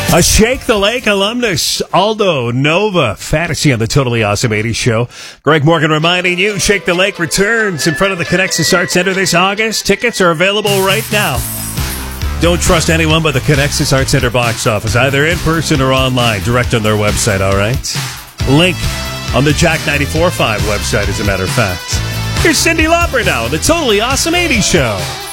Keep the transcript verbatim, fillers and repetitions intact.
A Shake the Lake alumnus, Aldo Nova, fantasy on the Totally Awesome eighties show. Greg Morgan reminding you, Shake the Lake returns in front of the Connexus Arts Center this August. Tickets are available right now. Don't trust anyone but the Connexus Arts Center box office, either in person or online, direct on their website, all right? Link on the Jack ninety-four point five website, as a matter of fact. Here's Cyndi Lauper now on the Totally Awesome eighties show.